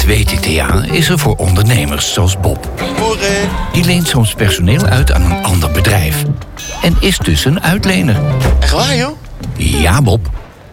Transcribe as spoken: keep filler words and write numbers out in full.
W T T A is er voor ondernemers zoals Bob. Goedemorgen. Die leent soms personeel uit aan een ander bedrijf. En is dus een uitlener. Echt waar, joh? Ja, Bob.